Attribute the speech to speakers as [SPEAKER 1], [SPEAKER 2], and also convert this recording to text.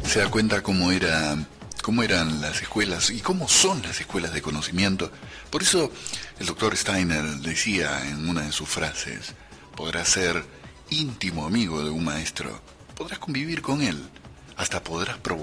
[SPEAKER 1] se da cuenta cómo eran las escuelas y cómo son las escuelas de conocimiento. Por eso el doctor Steiner decía en una de sus frases: podrás ser íntimo amigo de un maestro, podrás convivir con él, hasta podrás provocar